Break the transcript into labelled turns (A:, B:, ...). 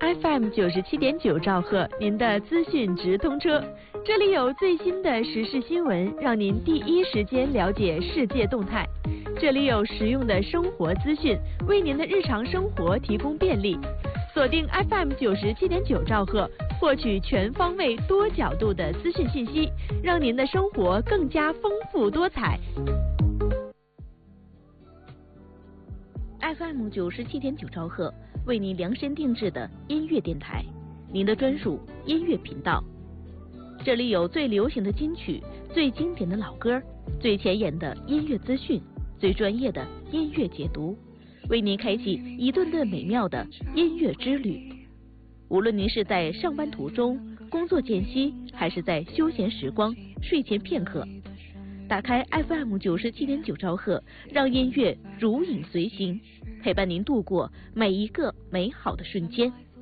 A: FM 97.9兆赫，您的资讯直通车。这里有最新的时事新闻，让您第一时间了解世界动态。这里有实用的生活资讯，为您的日常生活提供便利。锁定 FM 97.9兆赫，获取全方位、多角度的资讯信息，让您的生活更加丰富多彩。
B: FM 97.9兆赫，为您量身定制的音乐电台，您的专属音乐频道。这里有最流行的金曲、最经典的老歌、最前沿的音乐资讯、最专业的音乐解读，为您开启一顿顿美妙的音乐之旅。无论您是在上班途中、工作间隙，还是在休闲时光、睡前片刻，打开 FM 97.9兆赫，让音乐如影随形，陪伴您度过每一个美好的瞬间。